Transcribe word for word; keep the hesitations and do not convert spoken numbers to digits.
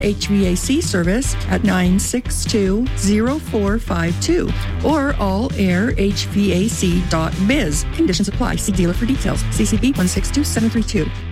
H V A C service at nine six two, zero four five two or all air h v a c dot biz. Conditions apply. See dealer for details. C C B one six two seven three two.